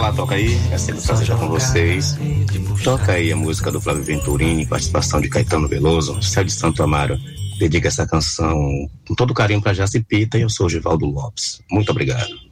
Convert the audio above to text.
lá, toca aí. É sempre um prazer estar com vocês. Toca aí a música do Flávio Venturini, participação de Caetano Veloso, Céu de Santo Amaro. Dedica essa canção com todo carinho para Jaci Pita e eu sou o Givaldo Lopes. Muito obrigado.